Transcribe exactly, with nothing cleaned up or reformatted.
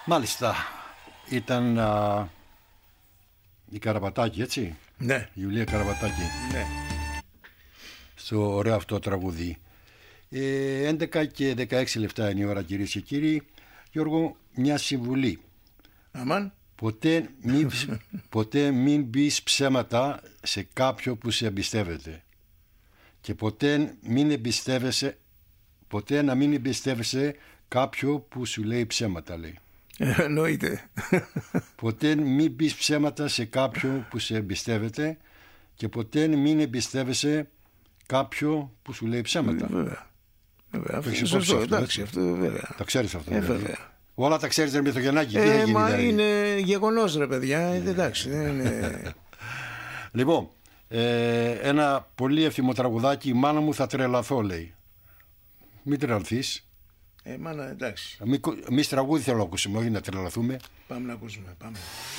Μάλιστα. Ήταν α, η Καραπατάκη, έτσι. Ναι. Η Ιουλία Καραπατάκη. Ναι. Στο ωραίο αυτό τραγούδι. Ε, έντεκα και δεκαέξι λεπτά είναι η ώρα, κυρίες και κύριοι. Γιώργο, μια συμβουλή. Αμάν. Ποτέ μην, ποτέ μην πεις ψέματα σε κάποιο που σε εμπιστεύεται. Και ποτέ μην εμπιστεύεσαι, ποτέ να μην εμπιστεύεσαι κάποιο που σου λέει ψέματα, λέει. Εννοείται. Ποτέ μην πεις ψέματα σε κάποιο που σε εμπιστεύεται και ποτέ μην εμπιστεύεσαι κάποιο που σου λέει ψέματα. Βέβαια. Βέβαια. Το Αυτό, σωστό, αυτό, εντάξει, αυτό βέβαια. Τα ξέρεις αυτό. Ε, δηλαδή. βέβαια. Όλα τα ξέρεις, ρε Μυθογεννάκη. Ε, μα δηλαδή. Είναι γεγονός, ρε παιδιά. Ε, εντάξει, δεν είναι... Λοιπόν, ε, ένα πολύ εύθυμο τραγουδάκι. Η μάνα μου θα τρελαθώ, λέει. Μην τρελαθείς. Ε, μάνα, εντάξει. Εμείς τραγούδι θέλω να ακούσουμε, όχι να τρελαθούμε. Πάμε να ακούσουμε, πάμε.